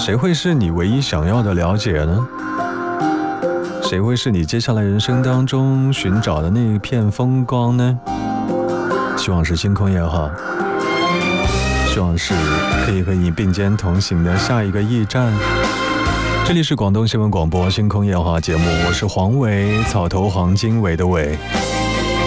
谁会是你唯一想要的了解呢？谁会是你接下来人生当中寻找的那一片风光呢？希望是星空也好，希望是可以和你并肩同行的下一个驿站。这里是广东新闻广播星空夜话节目，我是黄伟，草头黄经纬的纬。